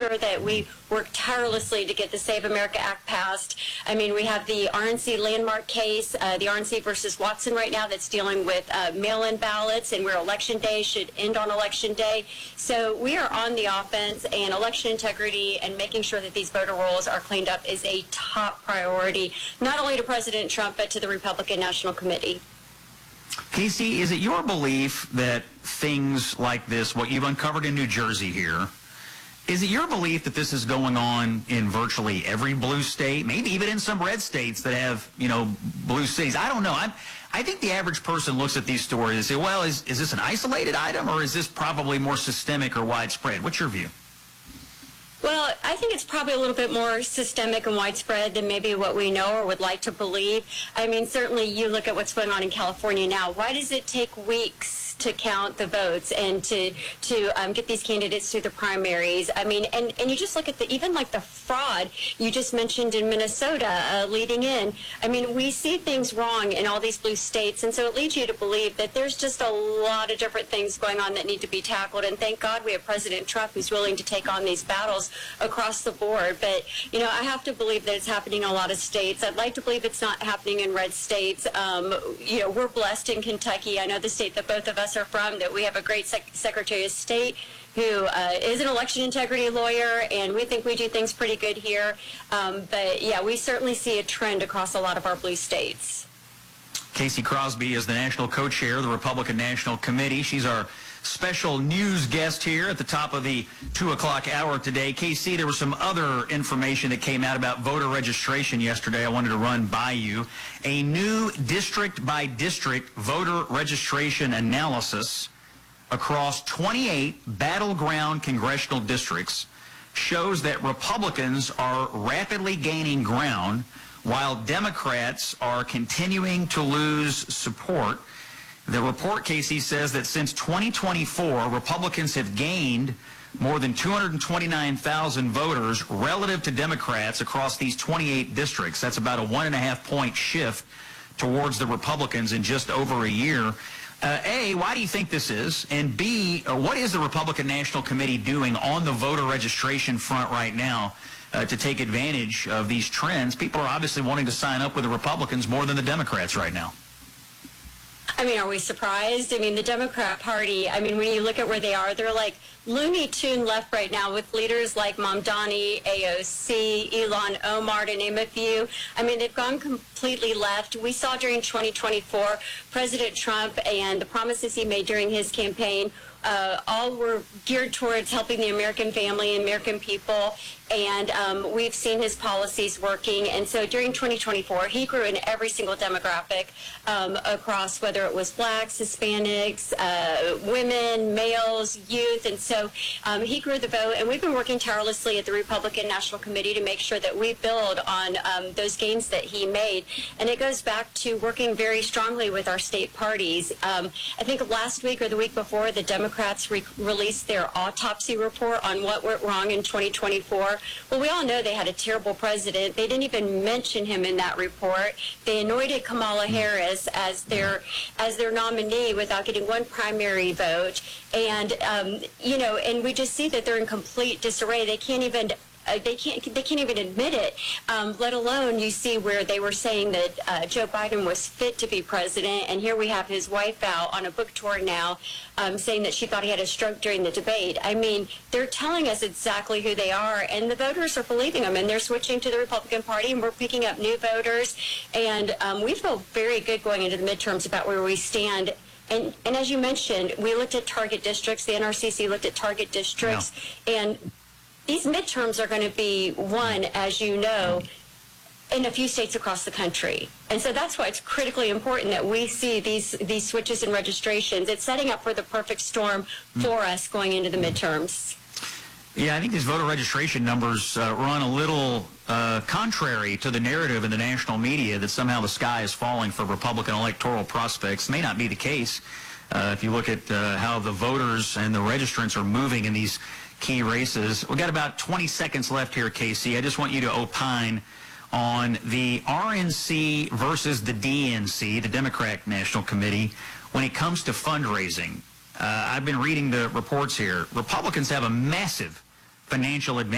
sure that we work tirelessly to get the Save America Act passed. I mean, we have the RNC landmark case, the RNC versus Watson right now, that's dealing with mail-in ballots, and where Election Day should end on Election Day. So we are on the offense, and election integrity and making sure that these voter rolls are cleaned up is a top priority, not only to President Trump, but to the Republican National Committee. Casey, is it your belief that things like this, what you've uncovered in New Jersey here, is it your belief that this is going on in virtually every blue state, maybe even in some red states that have, blue cities? I don't know. I think the average person looks at these stories and say, well, is this an isolated item, or is this probably more systemic or widespread? What's your view? Well, I think it's probably a little bit more systemic and widespread than maybe what we know or would like to believe. I mean, certainly you look at what's going on in California now. Why does it take weeks to count the votes and to get these candidates through the primaries? I mean, and you just look at even like the fraud you just mentioned in Minnesota leading in. I mean, we see things wrong in all these blue states, and so it leads you to believe that there's just a lot of different things going on that need to be tackled. And thank God we have President Trump who's willing to take on these battles across the board. But, I have to believe that it's happening in a lot of states. I'd like to believe it's not happening in red states. We're blessed in Kentucky. I know the state that both of us are from, that we have a great Secretary of State who is an election integrity lawyer, and we think we do things pretty good here. But, yeah, we certainly see a trend across a lot of our blue states. Casey Crosby is the national co-chair of the Republican National Committee. She's our special news guest here at the top of the 2 o'clock hour today. Casey, there was some other information that came out about voter registration yesterday I wanted to run by you. A new district-by-district voter registration analysis across 28 battleground congressional districts shows that Republicans are rapidly gaining ground while Democrats are continuing to lose support. The report, Casey, says that since 2024, Republicans have gained more than 229,000 voters relative to Democrats across these 28 districts. That's about a 1.5-point shift towards the Republicans in just over a year. A, why do you think this is? And B, what is the Republican National Committee doing on the voter registration front right now to take advantage of these trends? People are obviously wanting to sign up with the Republicans more than the Democrats right now. I mean, are we surprised? I mean, the Democrat Party, I mean, when you look at where they are, they're like Looney Tune left right now with leaders like Mamdani, AOC, Ilhan Omar, to name a few. I mean, they've gone completely left. We saw during 2024, President Trump and the promises he made during his campaign all were geared towards helping the American family and American people, and we've seen his policies working. And so during 2024, he grew in every single demographic across, whether it was blacks, Hispanics, women, males, youth, and so he grew the vote. And we've been working tirelessly at the Republican National Committee to make sure that we build on those gains that he made. And it goes back to working very strongly with our state parties. I think last week or the week before, the Democrats released their autopsy report on what went wrong in 2024. Well, we all know they had a terrible president. They didn't even mention him in that report. They anointed Kamala Harris as their nominee without getting one primary vote. And, and we just see that they're in complete disarray. They can't even admit it, let alone you see where they were saying that Joe Biden was fit to be president, and here we have his wife out on a book tour now saying that she thought he had a stroke during the debate. I mean, they're telling us exactly who they are, and the voters are believing them, and they're switching to the Republican Party, and we're picking up new voters, and we feel very good going into the midterms about where we stand. And as you mentioned, we looked at target districts. The NRCC looked at target districts, and these midterms are going to be won, as you know, in a few states across the country. And so that's why it's critically important that we see these switches in registrations. It's setting up for the perfect storm for us going into the midterms. Yeah, I think these voter registration numbers run a little contrary to the narrative in the national media that somehow the sky is falling for Republican electoral prospects. May not be the case if you look at how the voters and the registrants are moving in these key races. We've got about 20 seconds left here, Casey. I just want you to opine on the RNC versus the DNC, the Democrat National Committee, when it comes to fundraising. I've been reading the reports here. Republicans have a massive financial advantage